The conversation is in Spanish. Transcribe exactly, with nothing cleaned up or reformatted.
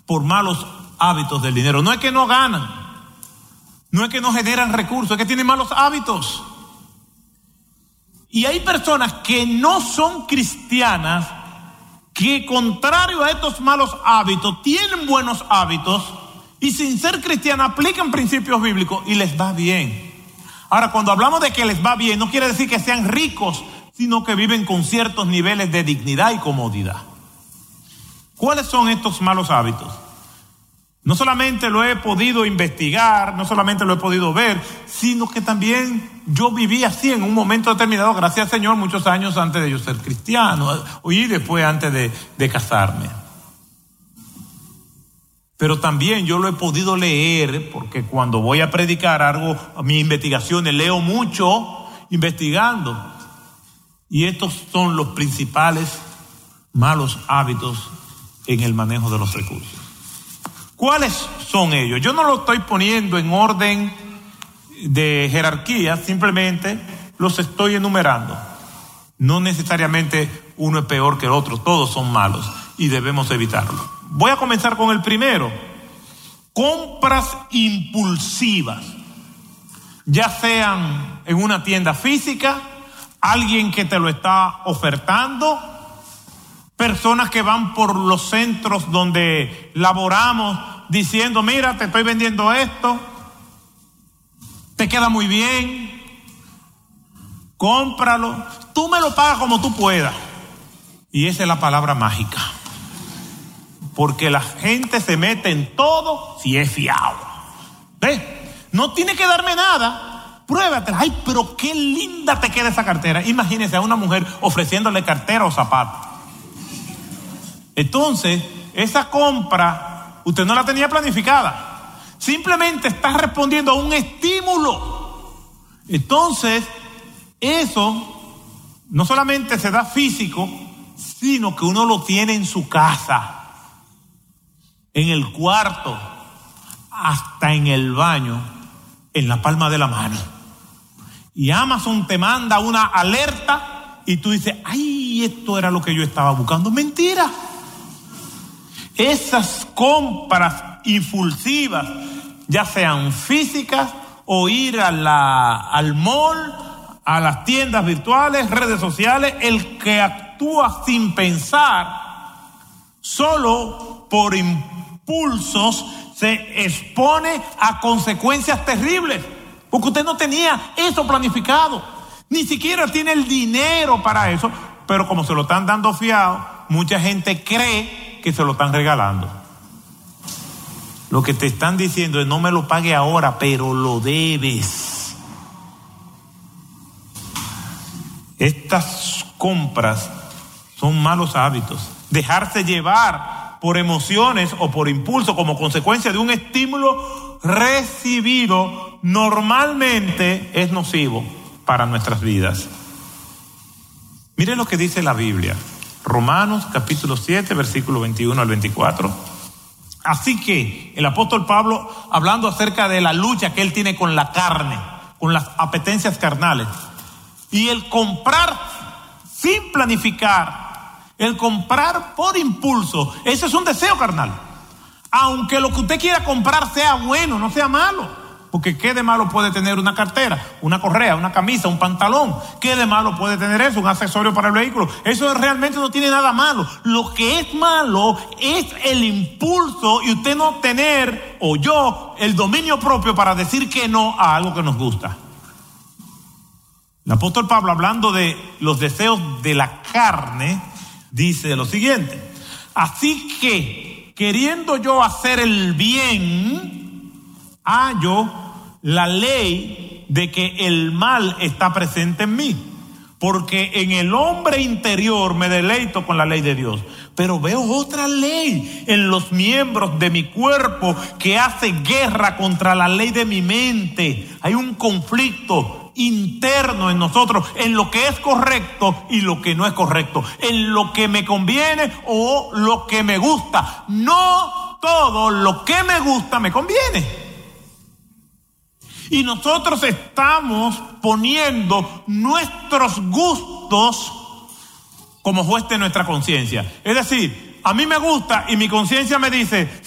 por malos hábitos del dinero. No es que no ganan, no es que no generan recursos, es que tienen malos hábitos. Y hay personas que no son cristianas, que contrario a estos malos hábitos, tienen buenos hábitos y sin ser cristianas aplican principios bíblicos y les va bien. Ahora, cuando hablamos de que les va bien, no quiere decir que sean ricos, sino que viven con ciertos niveles de dignidad y comodidad. ¿Cuáles son estos malos hábitos? No solamente lo he podido investigar, no solamente lo he podido ver, sino que también yo viví así en un momento determinado, gracias al Señor, muchos años antes de yo ser cristiano y después antes de, de casarme. Pero también yo lo he podido leer, porque cuando voy a predicar algo, mis investigaciones, leo mucho investigando. Y estos son los principales malos hábitos en el manejo de los recursos. ¿Cuáles son ellos? Yo no lo estoy poniendo en orden de jerarquía, simplemente los estoy enumerando. No necesariamente uno es peor que el otro, todos son malos y debemos evitarlo. Voy a comenzar con el primero. Compras impulsivas, ya sean en una tienda física, alguien que te lo está ofertando, personas que van por los centros donde laboramos diciendo, mira, te estoy vendiendo esto, te queda muy bien, cómpralo, tú me lo pagas como tú puedas. Y esa es la palabra mágica, porque la gente se mete en todo si es fiado. ¿Ves? No tiene que darme nada, pruébatela. Ay, pero qué linda te queda esa cartera. Imagínese a una mujer ofreciéndole cartera o zapatos. Entonces, esa compra usted no la tenía planificada, simplemente está respondiendo a un estímulo. Entonces, eso no solamente se da físico, sino que uno lo tiene en su casa, en el cuarto, hasta en el baño, en la palma de la mano. Y Amazon te manda una alerta y tú dices, ay, esto era lo que yo estaba buscando. Mentira. Esas compras impulsivas, ya sean físicas o ir a la, al mall, a las tiendas virtuales, redes sociales, el que actúa sin pensar, solo por impulsos, se expone a consecuencias terribles, porque usted no tenía eso planificado, ni siquiera tiene el dinero para eso, pero como se lo están dando fiado, mucha gente cree que se lo están regalando. Lo que te están diciendo es, no me lo pague ahora, pero lo debes. Estas compras son malos hábitos. Dejarse llevar por emociones o por impulso como consecuencia de un estímulo recibido normalmente es nocivo para nuestras vidas. Mire lo que dice la Biblia. Romanos capítulo siete, versículo veintiuno al veinticuatro. Así que el apóstol Pablo, hablando acerca de la lucha que él tiene con la carne, con las apetencias carnales, y el comprar sin planificar, el comprar por impulso, ese es un deseo carnal. Aunque lo que usted quiera comprar sea bueno, no sea malo. Porque ¿qué de malo puede tener una cartera, una correa, una camisa, un pantalón? ¿Qué de malo puede tener eso? Un accesorio para el vehículo. Eso realmente no tiene nada malo. Lo que es malo es el impulso y usted no tener, o yo, el dominio propio para decir que no a algo que nos gusta. El apóstol Pablo, hablando de los deseos de la carne, dice lo siguiente: así que, queriendo yo hacer el bien, hallo la ley de que el mal está presente en mí, porque en el hombre interior me deleito con la ley de Dios, pero veo otra ley en los miembros de mi cuerpo que hace guerra contra la ley de mi mente. Hay un conflicto interno en nosotros, en lo que es correcto y lo que no es correcto, en lo que me conviene o lo que me gusta. No todo lo que me gusta me conviene. Y nosotros estamos poniendo nuestros gustos como juez de nuestra conciencia. Es decir, a mí me gusta y mi conciencia me dice,